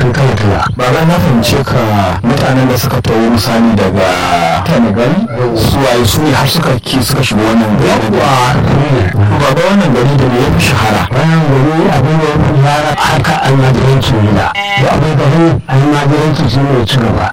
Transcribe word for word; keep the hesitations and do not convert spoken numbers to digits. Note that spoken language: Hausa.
kan kala kala. Baba na fahimce ka mutanen da suka tawo misali daga Senegal su waye su ne har suka ki suka shiga wannan gari da baba wannan gari da ya fi shahara. Wannan gari abin da ya fi shahara haka almajiranci ne da. Da abin gari almajiranci shi ne ci gaba.